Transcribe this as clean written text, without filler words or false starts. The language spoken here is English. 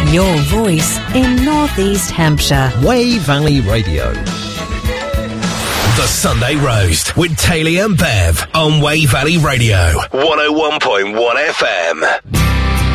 Your voice in North East Hampshire. Wey Valley Radio. The Sunday Roast with Taylor and Bev on Wey Valley Radio, 101.1 FM.